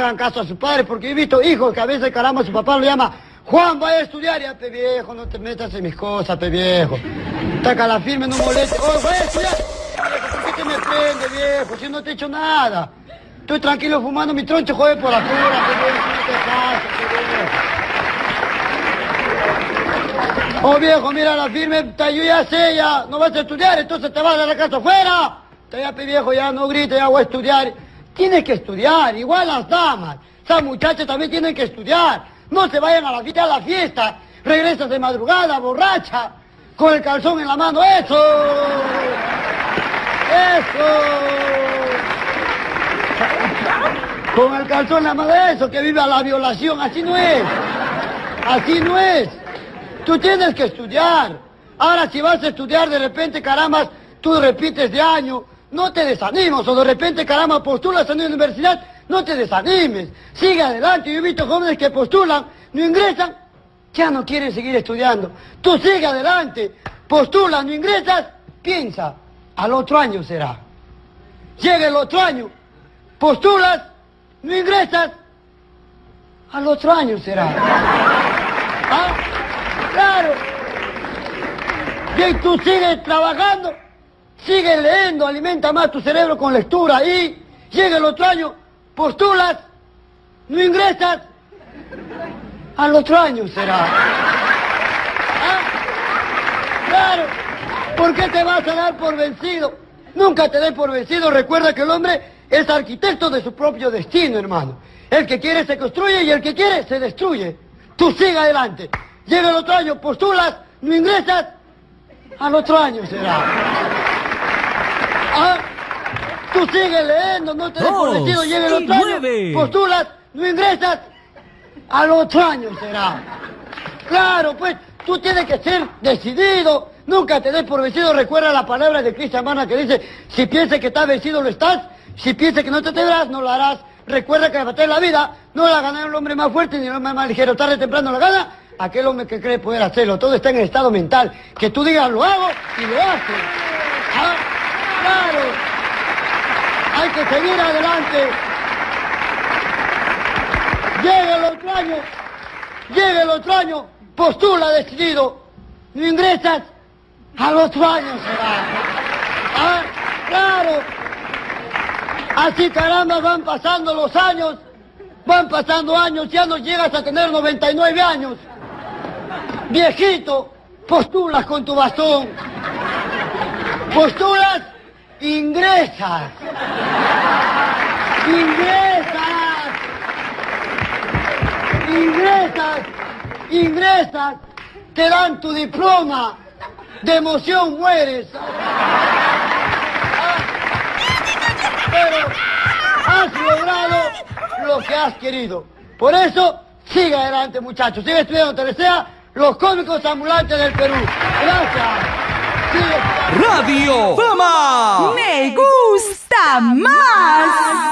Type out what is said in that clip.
hagan caso a sus padres, porque he visto hijos que a veces, caramba, su papá lo llama, Juan, vaya a estudiar, ya, pe viejo, no te metas en mis cosas, pe viejo. Taca la firme, no moleste. Oh, vaya a estudiar. ¿Por qué te me prende, viejo? Si no te he hecho nada. Estoy tranquilo fumando mi troncho, joder, por afuera, pe viejo, no te pases, pe viejo. Oh, viejo, mira la firme, yo ya sé, ya, no vas a estudiar, entonces te vas a la casa afuera. Ya, pe viejo, ya no grites, ya voy a estudiar. Tienes que estudiar, igual las damas. Esas muchachas también tienen que estudiar. No se vayan a la fiesta, regresas de madrugada, borracha, con el calzón en la mano, ¡eso! ¡Eso! Con el calzón en la mano, ¡eso! Que viva la violación, así no es. Así no es. Tú tienes que estudiar. Ahora si vas a estudiar de repente, caramba, tú repites de año, no te desanimes, o de repente, caramba, postulas a una universidad, no te desanimes, sigue adelante. Yo he visto jóvenes que postulan, no ingresan, ya no quieren seguir estudiando. Tú sigue adelante, postulas, no ingresas, piensa, al otro año será. Llega el otro año, postulas, no ingresas, al otro año será. ¿Ah? Claro. Y tú sigues trabajando, sigues leyendo, alimenta más tu cerebro con lectura y llega el otro año, postulas, no ingresas, al otro año será. ¿Ah? Claro, ¿por qué te vas a dar por vencido? Nunca te des por vencido, recuerda que el hombre es arquitecto de su propio destino, hermano. El que quiere se construye y el que quiere se destruye. Tú sigue adelante, llega el otro año, postulas, no ingresas, al otro año será. ¿Ah? Tú sigues leyendo, no te des por vencido, llega el otro año, postulas, no ingresas, al otro año será. Claro, pues, tú tienes que ser decidido, nunca te des por vencido. Recuerda la palabra de Cristian Barna que dice, si piensas que estás vencido lo estás, si piensas que no te atreverás, no lo harás. Recuerda que la batalla de la vida no la gana el hombre más fuerte ni el hombre más ligero, tarde o temprano la gana aquel hombre que cree poder hacerlo. Todo está en el estado mental, que tú digas lo hago y lo haces. ¿Ah? Claro, hay que seguir adelante. Llega el otro año, postula decidido, no ingresas, al otro año será. ¿Ah? Claro, así caramba van pasando los años, van pasando años, ya no llegas a tener 99 años. Viejito, postulas con tu bastón, postulas, ingresas, te dan tu diploma, de emoción mueres. Pero has logrado lo que has querido. Por eso, sigue adelante, muchachos, sigue estudiando, te desea los cómicos ambulantes del Perú. Gracias. Sigue. Radio Fama. Me gusta más.